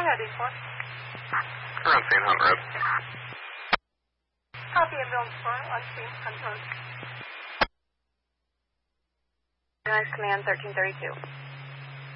heading for? Around St. Hunt Road. Copy ambulance for on St. Hunt Road. Command 1332.